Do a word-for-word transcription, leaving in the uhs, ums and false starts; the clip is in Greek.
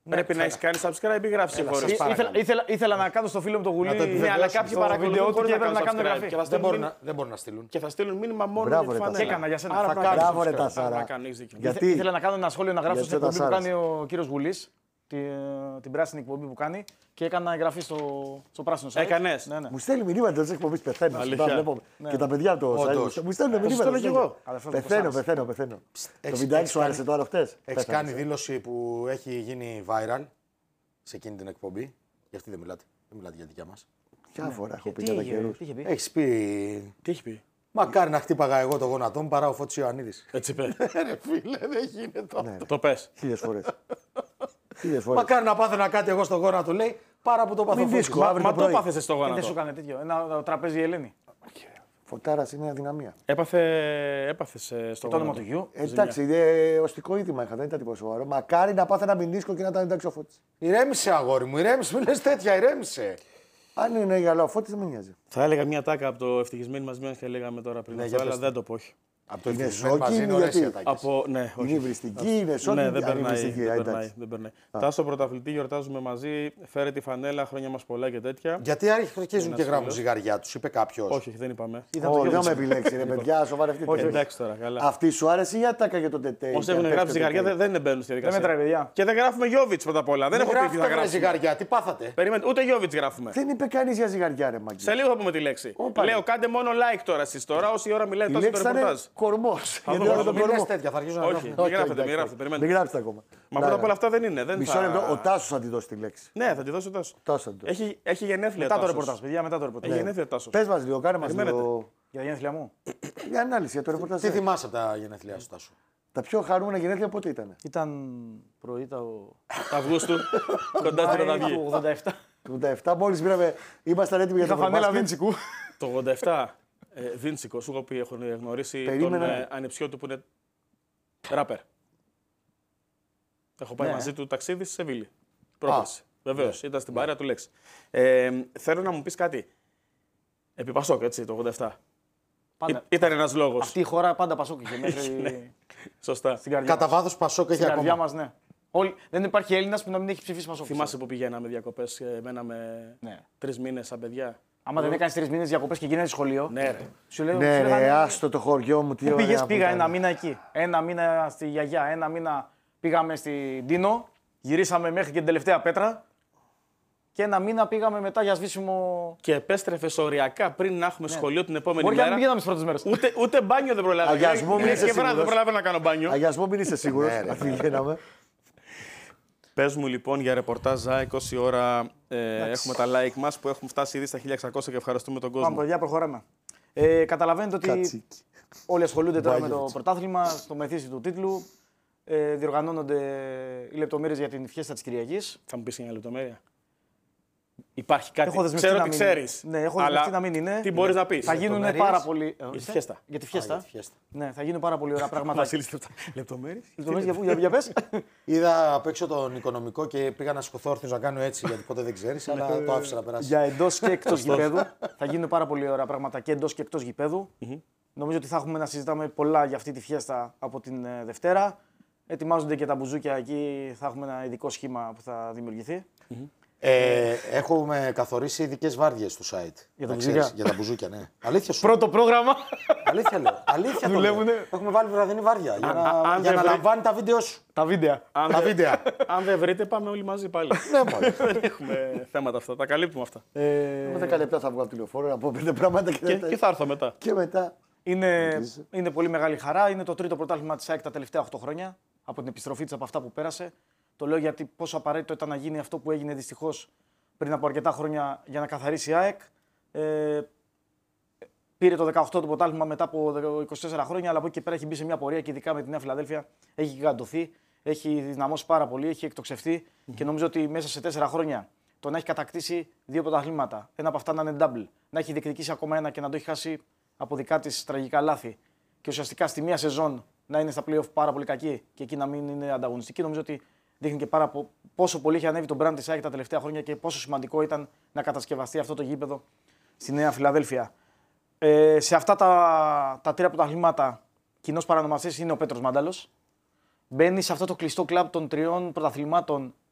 Πρέπει να έχει κάνει subscribe ή γράψει χωρίς. Ήθελα, ήθελα, ήθελα να κάνω στο φίλο μου το Γουλή. Ναι, αλλά κάποιοι παρακολουθούν χωρίς και να έπρεπε να κάνουν κάνω subscribe. εγγραφή. Δεν μπορούν, να, δεν μπορούν να στείλουν. Και θα στείλουν μήνυμα μόνο Μπράβο, για τη ρε, φανέλα. τα Έκανα για σένα. Άρα Θα να κάνω. κάνεις Μπράβο, ρε, subscribe. τα Σάρα. Άρα να κάνεις δίκιο. Γιατί? Ήθελα να κάνω ένα σχόλιο να γράψω Γιατί στην εκπομπή τα που Σάρας. κάνει ο κύριος Γουλής. Τη, την πράσινη εκπομπή που κάνει και έκανα εγγραφή στο, στο πράσινο site. Έκανες? Ναι, ναι. Μου στέλνει μηνύματα τη εκπομπή, πεθαίνω. Αλήθεια. Τα βλέπω. Και τα παιδιά από το Όντως. site μου στέλνουν το μηνύματα. στέλνω κι εγώ. Πεθαίνω, πεθαίνω, πεθαίνω. Το Έχεις- βιντεάκι έχεις σου άρεσε κάνει- τώρα χτε. Έχει κάνει δήλωση που έχει γίνει viral σε εκείνη την εκπομπή. Για αυτή δεν μιλάτε. Δεν μιλάτε για δικιά μα. Ποια φορά έχω πει Τι κατά είχε, καιρού. τι είχε πει. Έχει πει. Τι έχει πει? Μακάρι να χτύπαγα εγώ το γόνατό μου παρά ο Φώτης Ιωαννίδης. Έτσι είπε. Ρε φίλε, δεν γίνεται. Το πες. Χίλιε φορέ. Χίλιε φορέ. Μακάρι να πάθαινα κάτι εγώ στο γόνατο, λέει, παρά που το πάθω. Μην Φώτης. δίσκο, Μα, αύριο μα το το πρωί. έπαθες στο Και δεν σου γόνατο. έκανε τέτοιο. Ένα τραπέζι η Ελένη. Φωτάρα είναι αδυναμία. Έπαθε, έπαθες ε, στο Το όνομα γόνατο. του γιου. Εντάξει, ε, οστικό είδημα είχα, δεν ήταν τίποτα σοβαρό. Μακάρι να πάθαινα μηνίσκο και να ήταν εντάξει ο Φώτης. Ηρέμησε, αγόρι μου, ηρέμησε, μην λες τέτοια, ηρέμησε. Αν είναι για ο Φώτης δεν με νοιάζει. Θα έλεγα μια τάκα από το ευτυχισμένοι μας μήνες και λέγαμε τώρα πριν. Ναι, αυτό, για αλλά πες δεν το πω. Όχι. Από το Είναι ευτυχισμένο σόκι, μαζί είναι είναι ωραίες οι γιατί? ατάκες. Από, ναι, όχι. Είναι υβριστική, είναι σόκι. Ναι, δεν αν είναι περνάει. υβριστική, Δεν α, περνάει, εντάξει. δεν περνάει. Τάσο πρωταθλητή, γιορτάζουμε μαζί. Φέρε τη φανέλα, χρόνια μας πολλά και τέτοια. Γιατί αρχίζουν Ένας και γράφουν φίλος. ζυγαριά του, είπε κάποιο. Όχι, όχι, δεν είπαμε. Όχι, δεν με επιλέξει, ρε παιδιά, σοβαρευτείτε. Όχι, εντάξει τώρα, καλά. Αυτή σου άρεσε ή η ατάκα για τον Τετέι? Όσοι έχουν γράψει ζυγαριά δεν, δεν μπαίνουν στη Δεν διαδικασία. μετράει, παιδιά. Και δεν γράφουμε Γιώβιτς πρώτα απ' όλα. Δεν Δεν έχω πει τι θα γράφετε βρε γράψουμε. ζυγαριά, τι πάθατε. Περιμένετε, ούτε Γιώβιτς γράφουμε. Δεν είπε κανεί για ζυγαριά, ρε Μαγκή. Σε λίγο θα πούμε τη λέξη. Όπα, Λέω, ρε. κάντε μόνο like τώρα εσείς τώρα, όση ώρα μιλάτε Η τόσο το λέξη θα είναι ρεπορτάζ. κορμό. δούμε, Γιατί θα όλο τον δούμε. Μην κορμό. λες τέτοια, θα αρχίσουν να Όχι, γράφουν. μην Όχι, γράφετε, μην εντάξει. γράφετε. Μην Περιμένετε. γράψετε ακόμα. Μα πρώτα απ' όλα αυτά δεν είναι. Δεν Μισό θα... λεπτό, ο Τάσο θα τη δώσει τη λέξη. Ναι, θα τη δώσω Τάσο. Τάσο θα τη δώσει. Έχει, έχει γενέθλια Μετά το Τάσος. ρεπορτάζ, παιδιά, μετά το ρεπορτάζ. Έχει γενέθλια Τάσος. Πε μα λίγο, κάνε μα Περιμένετε. λίγο. Για τα γενέθλιά μου. Μια ανάλυση για το ρεπορτάζ. Τι θυμάσαι από τα γενέθλιά σου, Τάσο. Τα πιο χαρούμενα γενέθλια πότε ήταν? Ήταν πρωί το Τα Αυγούστου, κοντά στην Μάη Ροδαβή. του ογδόντα έττα. Το ογδόντα επτά, μόλι πήραμε. Ήμασταν έτοιμοι για Είχα το φανέλα μπάσκετ. Βίντσικου. Το ογδόντα επτά, ε, Βίντσικο, σου έχω πει, έχω γνωρίσει Περίμενα. τον ε, ανεψιό του που είναι ράπερ. Έχω πάει Ναι. μαζί του ταξίδι στη Σεβίλη. Πρόπερση. Βεβαίω, ήταν στην παρέα του Λέξη. Ε, θέλω να μου πει κάτι. Επί Πασόκ, έτσι, το ογδόντα επτά. Πάντα. Ή- Ήταν ένα λόγο. Αυτή η χώρα πάντα Πασόκ είχε μέχρι Σωστά. στην καρδιά Κατά μας. βάθο Πασόκ έχει Στην καρδιά ακόμα. μας, ναι. Όλοι, δεν υπάρχει Έλληνα που να μην έχει ψηφίσει Πασόκ. Θυμάσαι που πηγαίναμε διακοπέ και μέναμε Ναι. τρει μήνε σαν παιδιά. Άμα δεν έκανε τρει μήνε διακοπέ και γίνανε σχολείο. Ναι, ρε. Σου λέω, Ναι, σου λέγανε, ρε, άστο το χωριό μου, τι Πού ωραία πήγε, που πήγα ήταν. ένα μήνα εκεί. Ένα μήνα στη γιαγιά, ένα μήνα πήγαμε στην Τίνο. Γυρίσαμε μέχρι και την τελευταία πέτρα. Και ένα μήνα πήγαμε μετά για σβήσιμο. Και επέστρεφε οριακά πριν να έχουμε σχολείο την επόμενη Ναι. Μπορεί να μην μέρα. πηγαίναμε τι πρώτε μέρε. Ούτε, ούτε μπάνιο δεν προλάβαμε. Αγιασμό μην Και είσαι βράδυ δεν σίγουρος. προλάβαμε να κάνω μπάνιο. Αγιασμό, μην είσαι σίγουρο. Ναι, ρε. Αυτή βγαίναμε. Πες μου λοιπόν για ρεπορτάζ ΖΑΕΚ είκοσι ώρα ε, έχουμε τα like μας που έχουμε φτάσει ήδη στα χίλια εξακόσια και ευχαριστούμε τον κόσμο. Πάμε, παιδιά, προχωράμε. Ε, καταλαβαίνετε ότι Κατσίκι. όλοι ασχολούνται τώρα με το Μπάγιοβιτς. πρωτάθλημα, στο μεθύσι του τίτλου. Ε, διοργανώνονται οι λεπτομέρειες για την φιέστα της Κυριακής. Θα μου πεις μια λεπτομέρεια. Υπάρχει κάτι. Έχω δεσμευτεί Ξέρω να τι μην- ξέρεις. Ναι, έχω αλλά δεσμευτεί να μην είναι. Τι μπορείς να πεις. Θα γίνουν Λεπτομέρειες. πάρα πολύ. ε, Για τη ορίστε. φιέστα. Για τη Α, φιέστα. για τη φιέστα. Ναι, θα γίνουν πάρα πολύ ωραία πράγματα. Βασίλης, λεπτομέρειες. Λεπτομέρειες για πού, για, για πες. Είδα απ' έξω τον οικονομικό και πήγα να σηκωθώ όρθιος να κάνω έτσι γιατί ποτέ δεν ξέρει, αλλά το άφησα να περάσει. Για εντός και εκτός γηπέδου. Θα γίνουν πάρα πολύ ωραία πράγματα και εντός και εκτός γηπέδου. Νομίζω ότι θα έχουμε να συζητάμε πολλά για αυτή τη φιέστα από την ε, Δευτέρα. Ετοιμάζονται και τα μπουζούκια εκεί. Θα έχουμε ένα ειδικό σχήμα που θα δημιουργηθεί. Ε, έχουμε καθορίσει ειδικέ βάρδιες στο site. Για τα Να ξέρεις, μπουζούκια. Για τα μπουζούκια, ναι. Αλήθεια σου. Πρώτο πρόγραμμα. Αλήθεια λέω. Αλήθεια το λέω. Δουλεύουνε. Έχουμε βάλει βραδινή βάρδια για Α, να, αν για δεν να βρει- λαμβάνει τα βίντεο σου. Τα βίντεο. Αν Τα δεν- βίντεο. Αν δεν βρείτε, πάμε όλοι μαζί πάλι. Ναι, μωρέ. Δεν έχουμε θέματα αυτά. Τα καλύπτουμε αυτά. Ε, Με δέκα λεπτά θα βγω από τη λεωφόρο να πω πέντε πράγματα και, Και, μετά- και θα έρθω μετά. και μετά. Είναι, είναι πολύ μεγάλη χαρά. Είναι το τρίτο πρωτάθλημα της ΑΕΚ τα τελευταία οκτώ χρόνια. Από την επιστροφή της από αυτά που πέρασε. Το λέω γιατί πόσο απαραίτητο ήταν να γίνει αυτό που έγινε δυστυχώς πριν από αρκετά χρόνια για να καθαρίσει η ΑΕΚ. Ε, πήρε το δεκαοκτώ το πρωτάθλημα μετά από είκοσι τέσσερα χρόνια, αλλά από εκεί και πέρα έχει μπει σε μια πορεία και ειδικά με τη Νέα Φιλαδέλφια έχει γιγαντωθεί, έχει δυναμώσει πάρα πολύ, έχει εκτοξευτεί και νομίζω ότι μέσα σε τέσσερα χρόνια το να έχει κατακτήσει δύο πρωταθλήματα, ένα από αυτά να είναι double, να έχει διεκδικήσει ακόμα ένα και να το έχει χάσει από δικά της τραγικά λάθη και ουσιαστικά στη μία σεζόν να είναι στα play-off πάρα πολύ κακή και εκεί να μην είναι ανταγωνιστική, νομίζω ότι δείχνει και πάρα πο- πόσο πολύ έχει ανέβει το brand της ΑΕΚ τα τελευταία χρόνια και πόσο σημαντικό ήταν να κατασκευαστεί αυτό το γήπεδο στη Νέα Φιλαδέλφια. Ε, σε αυτά τα, τα τρία πρωταθλήματα, κοινός παρανομαστής είναι ο Πέτρος Μάνταλος. Μπαίνει σε αυτό το κλειστό κλαμπ των τριών πρωταθλημάτων